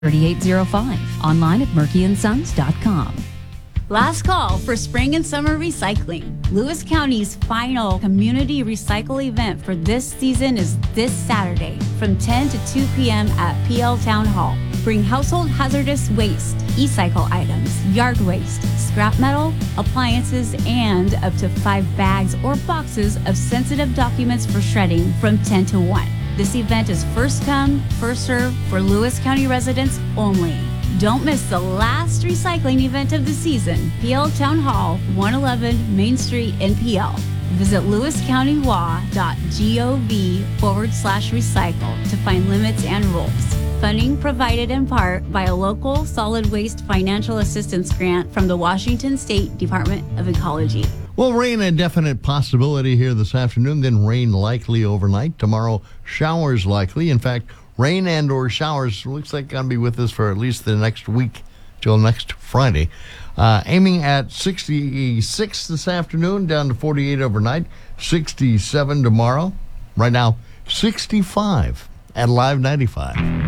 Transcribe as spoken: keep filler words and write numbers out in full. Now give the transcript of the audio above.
thirty-eight oh five. Online at murky and sons dot com. Last call for spring and summer recycling. Lewis County's final community recycle event for this season is this Saturday from ten to two p.m. at P L Town Hall. Bring household hazardous waste, e-cycle items, yard waste, scrap metal, appliances, and up to five bags or boxes of sensitive documents for shredding from ten to one. This event is first come, first served for Lewis County residents only. Don't miss the last recycling event of the season. P L Town Hall, one eleven Main Street in P L. Visit lewiscountywa.gov forward slash recycle to find limits and rules. Funding provided in part by a local solid waste financial assistance grant from the Washington State Department of Ecology. Well, rain a definite possibility here this afternoon, then rain likely overnight. Tomorrow, showers likely. In fact, rain and or showers looks like going to be with us for at least the next week till next Friday. Uh, aiming at sixty-six this afternoon, down to forty-eight overnight, sixty-seven tomorrow. Right now, sixty-five at Live ninety-five.